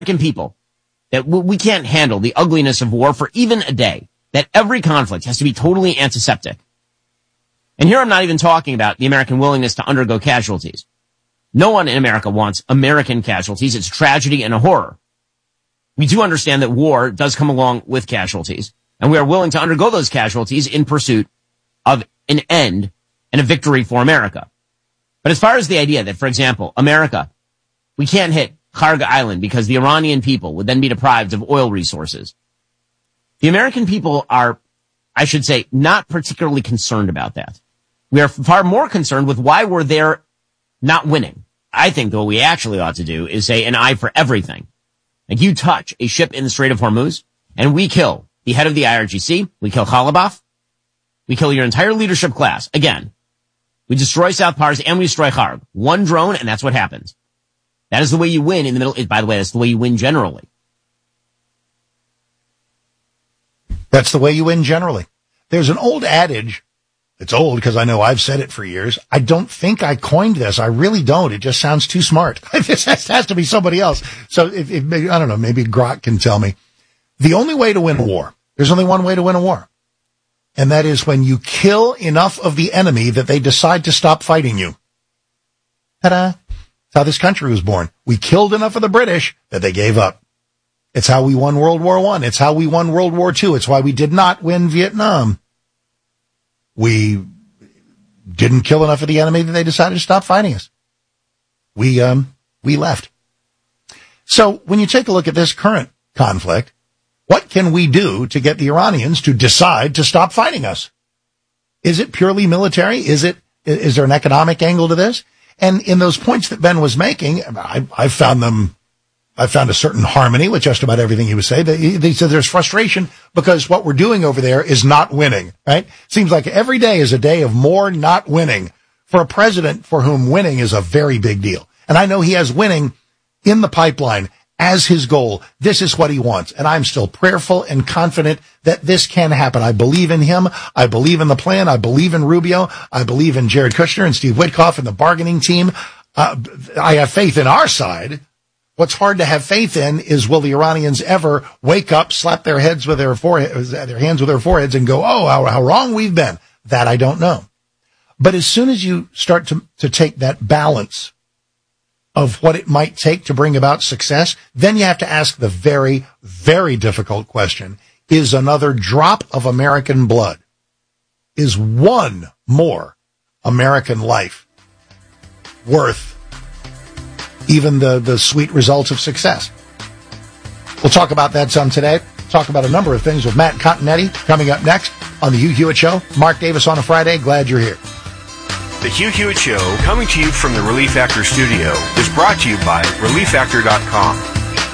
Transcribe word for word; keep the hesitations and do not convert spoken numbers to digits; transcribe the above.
American people that we can't handle the ugliness of war for even a day, that every conflict has to be totally antiseptic. And here I'm not even talking about the American willingness to undergo casualties. No one in America wants American casualties. It's tragedy and a horror. We do understand that war does come along with casualties, and we are willing to undergo those casualties in pursuit of an end and a victory for America. But as far as the idea that, for example, America, we can't hit Kharg Island because the Iranian people would then be deprived of oil resources. The American people are, I should say, not particularly concerned about that. We are far more concerned with why we're there not winning. I think that what we actually ought to do is say an eye for everything. Like, you touch a ship in the Strait of Hormuz, and we kill the head of the I R G C, we kill Khalibaf, we kill your entire leadership class. Again, we destroy South Pars and we destroy Kharg. One drone, and that's what happens. That is the way you win in the middle. By the way, that's the way you win generally. That's the way you win generally. There's an old adage. It's old because I know I've said it for years. I don't think I coined this. I really don't. It just sounds too smart. This has, has to be somebody else. So if, if maybe, I don't know, maybe Grok can tell me. The only way to win a war, there's only one way to win a war. And that is when you kill enough of the enemy that they decide to stop fighting you. Ta-da. That's how this country was born. We killed enough of the British that they gave up. It's how we won World War One. It's how we won World War Two. It's why we did not win Vietnam. We didn't kill enough of the enemy that they decided to stop fighting us. We, um, we left. So when you take a look at this current conflict, what can we do to get the Iranians to decide to stop fighting us? Is it purely military? Is it, is there an economic angle to this? And in those points that Ben was making, I, I found them, I found a certain harmony with just about everything he was saying. They, they said there's frustration because what we're doing over there is not winning, right? Seems like every day is a day of more not winning for a president for whom winning is a very big deal. And I know he has winning in the pipeline as his goal. This is what he wants. And I'm still prayerful and confident that this can happen. I believe in him. I believe in the plan. I believe in Rubio. I believe in Jared Kushner and Steve Witkoff and the bargaining team. Uh, I have faith in our side. What's hard to have faith in is, will the Iranians ever wake up, slap their heads with their foreheads, their hands with their foreheads and go, oh, how, how wrong we've been. That I don't know. But as soon as you start to, to take that balance of what it might take to bring about success, then you have to ask the very, very difficult question. Is another drop of American blood, is one more American life worth even the, the sweet results of success? We'll talk about that some today. Talk about a number of things with Matt Continetti coming up next on the Hugh Hewitt Show. Mark Davis on a Friday. Glad you're here. The Hugh Hewitt Show, coming to you from the Relief Factor studio, is brought to you by relief factor dot com.